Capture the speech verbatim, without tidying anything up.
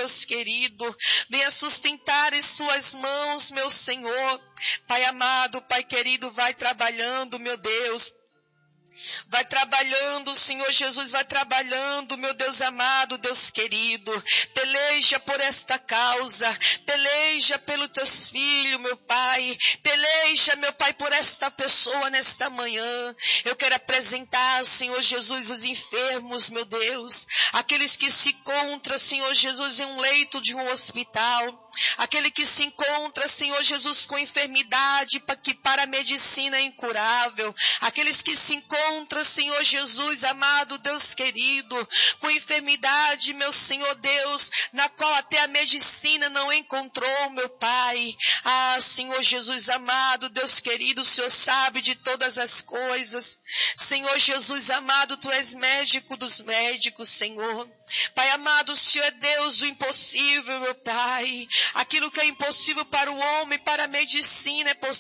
Deus querido. Venha sustentar em suas mãos, meu Senhor. Pai amado, Pai querido, vai trabalhando, meu Deus. Vai trabalhando, Senhor Jesus, vai trabalhando, meu Deus amado, Deus querido. Peleja por esta causa, peleja pelos teus filhos, meu Pai. Peleja, meu Pai, por esta pessoa nesta manhã. Eu quero apresentar, Senhor Jesus, os enfermos, meu Deus. Aqueles que se encontram, Senhor Jesus, em um leito de um hospital. Aquele que se encontra, Senhor Jesus, com enfermidade que para a medicina é incurável. Aqueles que se encontram, Senhor Jesus, amado Deus querido, com enfermidade, meu Senhor Deus, na qual até a medicina não encontrou, meu Pai. Ah, Senhor Jesus amado, Deus querido, o Senhor sabe de todas as coisas. Senhor Jesus amado, Tu és médico dos médicos, Senhor. Pai amado, o Senhor é Deus, o impossível, meu Pai. Aquilo que é impossível para o homem, para a medicina, é possível